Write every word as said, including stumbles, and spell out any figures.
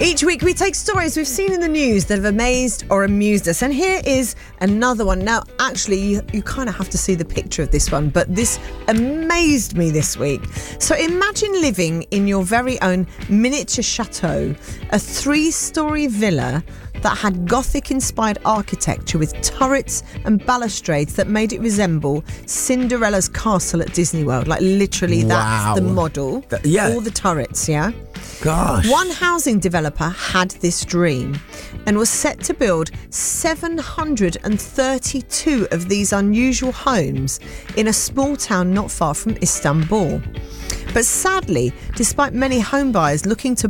Each week we take stories we've seen in the news that have amazed or amused us. And here is another one. Now, actually, you, you kind of have to see the picture of this one, but this amazed me this week. So imagine living in your very own miniature chateau, a three-storey villa that had Gothic-inspired architecture with turrets and balustrades that made it resemble Cinderella's castle at Disney World. Like, literally, that's Wow. the model. That- yeah. All the turrets, yeah? Gosh. One housing developer had this dream and was set to build seven hundred thirty-two of these unusual homes in a small town not far from Istanbul. But sadly, despite many homebuyers looking to